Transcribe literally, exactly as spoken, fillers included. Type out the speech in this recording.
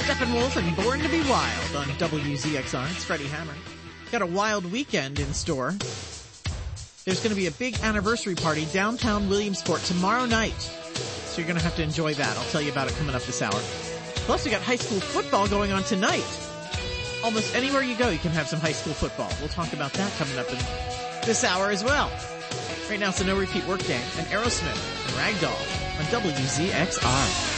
Steppenwolf and Born to be Wild on W Z X R. It's Freddie Hammer. Got a wild weekend in store. There's going to be a big anniversary party downtown Williamsport tomorrow night. So you're going to have to enjoy that. I'll tell you about it coming up this hour. Plus, we got high school football going on tonight. Almost anywhere you go, you can have some high school football. We'll talk about that coming up in this hour as well. Right now, it's a no-repeat workday and Aerosmith and Ragdoll on W Z X R.